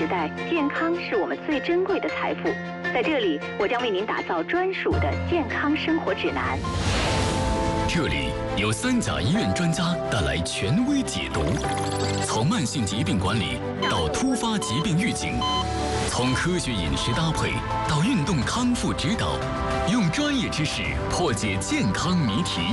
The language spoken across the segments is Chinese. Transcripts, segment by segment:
时代，健康是我们最珍贵的财富。在这里，我将为您打造专属的健康生活指南。 这里有3甲医院专家带来权威解读，从慢性疾病管理到突发疾病预警，从科学饮食搭配到运动康复指导，用专业知识破解健康谜题。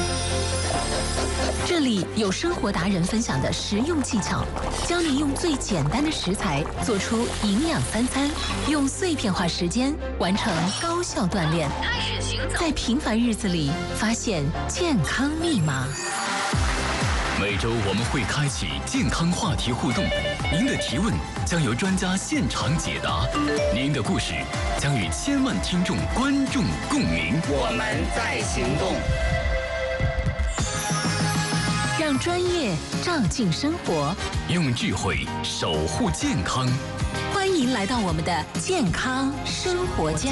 这里有生活达人分享的实用技巧，教你用最简单的食材做出营养3餐，用碎片化时间完成高效锻炼，在平凡日子里发现健康密码。 每周我们会开启健康话题互动，您的提问将由专家现场解答，您的故事将与千万听众观众共鸣。 我们在行动， 让专业照进生活， 用智慧守护健康。 欢迎来到我们的健康生活家。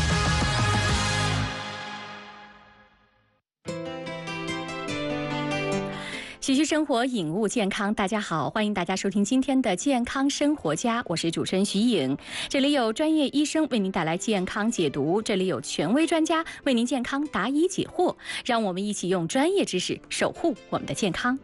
喜剧生活，引悟健康。大家好，欢迎大家收听今天的健康生活家，我是主持人徐颖。这里有专业医生为您带来健康解读，这里有权威专家为您健康答疑解惑，让我们一起用专业知识守护我们的健康。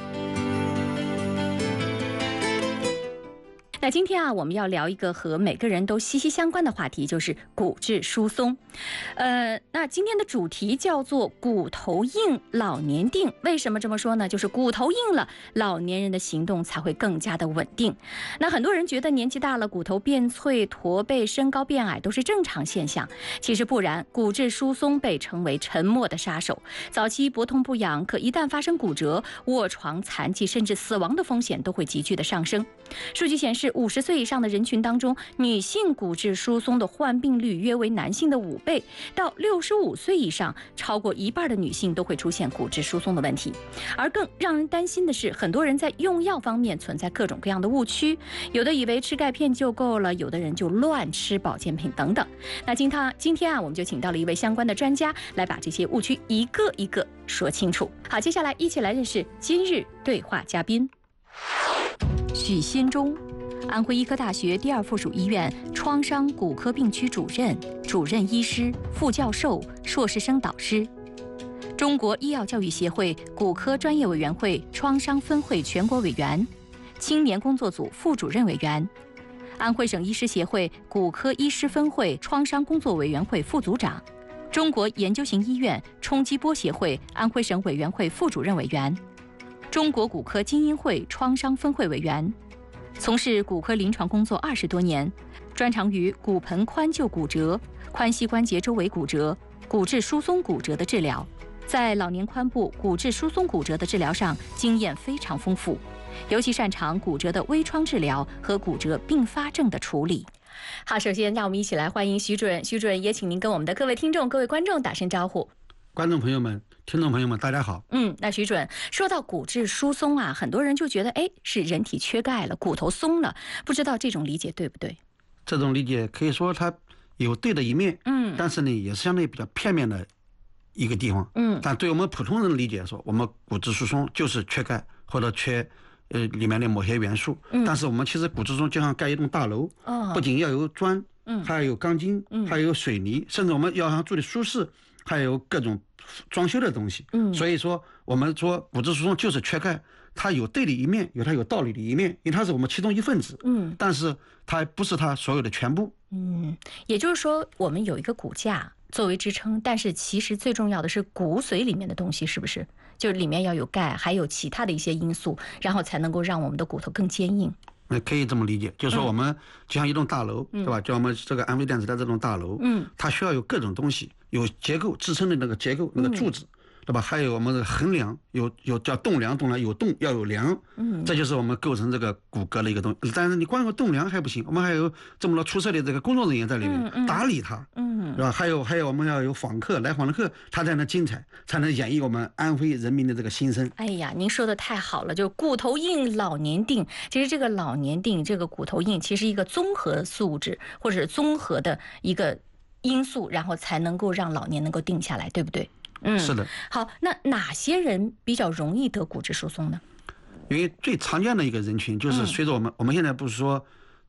那今天我们要聊一个和每个人都息息相关的话题，就是骨质疏松。那今天的主题叫做骨头硬老年定。为什么这么说呢？就是骨头硬了，老年人的行动才会更加的稳定。那很多人觉得年纪大了，骨头变脆、驼背、身高变矮都是正常现象，其实不然。骨质疏松被称为沉默的杀手，早期不痛不痒，可一旦发生骨折，卧床、残疾甚至死亡的风险都会急剧的上升。数据显示，50岁以上的人群当中，女性骨质疏松的患病率约为男性的5倍，到65岁以上，超过1半的女性都会出现骨质疏松的问题。而更让人担心的是，很多人在用药方面存在各种各样的误区，有的以为吃钙片就够了，有的人就乱吃保健品等等。那今天我们就请到了一位相关的专家，来把这些误区一个一个说清楚。好，接下来一起来认识今日对话嘉宾。许新忠，安徽医科大学第2附属医院创伤骨科病区主任、主任医师、副教授、硕士生导师，中国医药教育协会骨科专业委员会创伤分会全国委员，青年工作组副主任委员，安徽省医师协会骨科医师分会创伤工作委员会副组长，中国研究型医院冲击波协会安徽省委员会副主任委员，中国骨科精英会创伤分会委员，从事骨科临床工作20多年，专长于骨盆髋臼骨折、髋膝关节周围骨折、骨质疏松骨折的治疗，在老年髋部骨质疏松骨折的治疗上经验非常丰富，尤其擅长骨折的微创治疗和骨折并发症的处理。好，首先让我们一起来欢迎徐主任。徐主任也请您跟我们的各位听众、各位观众打声招呼。 观众朋友们、听众朋友们，大家好。 那徐主任，说到骨质疏松很多人就觉得是人体缺钙了，骨头松了，不知道这种理解对不对？ 这种理解可以说它有对的一面，但是呢也是相对比较片面的一个地方。但对我们普通人理解说，我们骨质疏松就是缺钙或者缺里面的某些元素。但是我们其实骨质疏松就像盖一栋大楼，不仅要有砖，还要有钢筋，还有水泥，甚至我们要想住的舒适，还有各种装修的东西。所以说我们说骨质疏松就是缺钙，它有对的一面，有它有道理的一面，因为它是我们其中一份子。但是它不是它所有的全部。 也就是说我们有一个骨架作为支撑，但是其实最重要的是骨髓里面的东西，是不是？就是里面要有钙，还有其他的一些因素，然后才能够让我们的骨头更坚硬。 可以这么理解，就是说我们就像一栋大楼，对吧？就我们这个安徽电子的这栋大楼，它需要有各种东西，有结构支撑的那个结构，那个柱子，对吧？还有我们的横梁，有叫栋梁，有栋要有梁，这就是我们构成这个骨骼的一个东西。但是你光有栋梁还不行，我们还有这么多出色的这个工作人员在里面打理它，是吧？还有我们要有访客来访的客，他才能精彩，才能演绎我们安徽人民的这个心声。 哎呀，您说的太好了，就骨头硬老年定。其实这个老年定，这个骨头硬，其实一个综合素质或者是综合的一个因素，然后才能够让老年能够定下来，对不对？ 是的。 好，那哪些人比较容易得骨质疏松呢？ 因为最常见的一个人群就是随着我们现在不是说